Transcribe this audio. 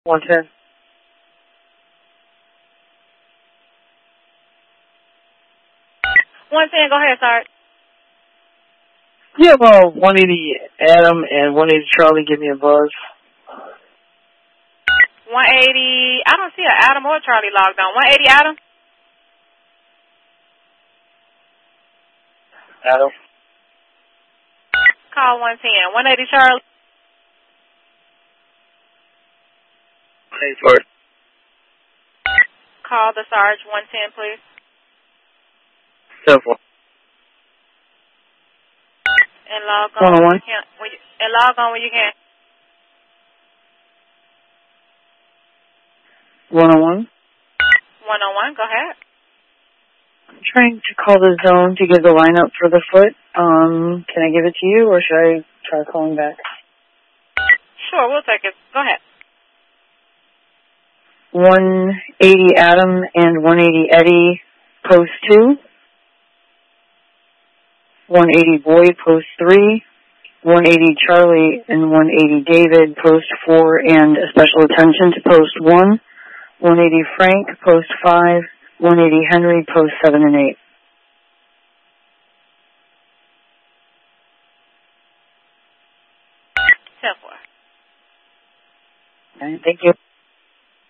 110. Go ahead, Sarge. Yeah, well, 180 Adam and 180 Charlie give me a buzz. 180, I don't see an Adam or Charlie logged on. 180 Adam? Adam. Call 110. 180 Charlie? Hey, Sarge. Call the Sarge 110, please. 7-4. And log on 101. when you can. And log on when you can. 101. 101, go ahead. I'm trying to call the zone to give the lineup for the foot. Can I give it to you, or should I try calling back? Sure, we'll take it. Go ahead. 180 Adam and 180 Eddie, post 2. 180 Boyd, post 3. 180 Charlie and 180 David, post 4, and a special attention to post 1. 180 Frank, post 5. 180 Henry, post 7 and 8. 10-4. Okay, thank you.